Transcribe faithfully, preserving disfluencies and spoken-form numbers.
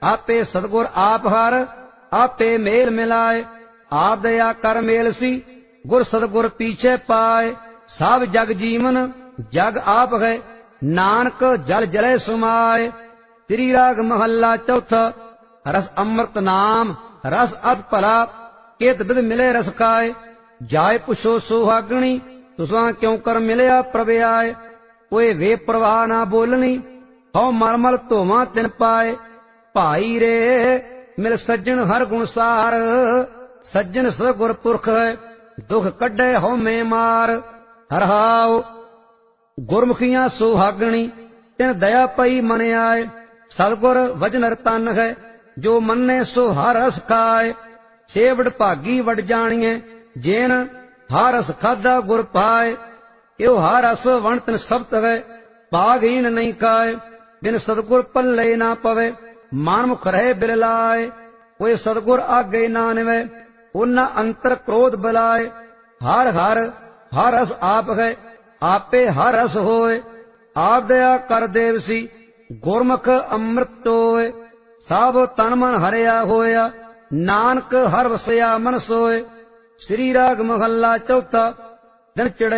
आपे सतगुर आप हर आपे मेल मिलाए। आप दया कर मेल सी गुर सतगुर पीछे पाए। सब जग जीवन जग आप है नानक जल जले सुमाए। श्री राग महला चौथा। रस अमृत नाम रस अत भला केत बिद मिले रस खाए। जाय पुछो सुहागणी तुसां क्यों कर मिलिया प्रभ आए। कोई वे प्रवाह ना बोलनी हौ मलमल धोवा तिन पाए। भाई रे मिल सज्जन हर गुण सार सज्जन सतगुर पुरख है दुख कड्डे हो में मार। हरहाओ गुरमुखियां सुहागणी तिन दया पई मन आए। सतगुर वजन रतन है जो मन्ने सो हर रस खाए। सेवड़ भागी वड जाणीए जेन हर रस खाधा गुर पाए। यो हर रस वण तिन सब्त है भागहीन नहीं खाए। बिन सतगुर पल्ले ना पवे मानमुख रहे बिरलाए। कोई सतगुर आगे ना निवे उन्ना अंतर क्रोध बलाए। हर हर हर रस आप है आपे हर रस होए। आप दया कर देवसी गुरमुख अमृत टोए। सब तन मन हरिया होया नानक हर वसया मन सोए। श्री राग महला चौथा। दिन चढ़े